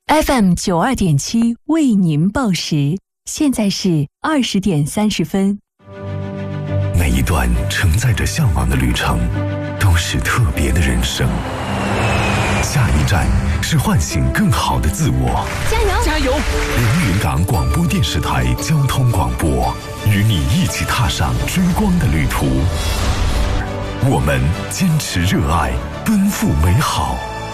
FM92.7为您报时，现在是20点30分。 每一段承载着向往的旅程，都是特别的人生。下一站是唤醒更好的自我。 加油！ 加油！ 连云港广播电视台交通广播，与你一起踏上追光的旅途。我们坚持热爱，奔赴美好。